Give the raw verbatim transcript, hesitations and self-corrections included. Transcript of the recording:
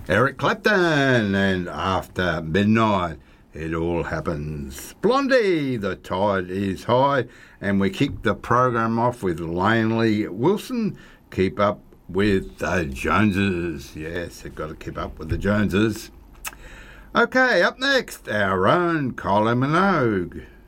Eric Clapton, and After Midnight, it all happens. Blondie, The Tide is High, and we kick the program off with Lanely Wilson, Keep Up with the Joneses. Yes, you've got to keep up with the Joneses. Okay, up next, our own Kylie Minogue.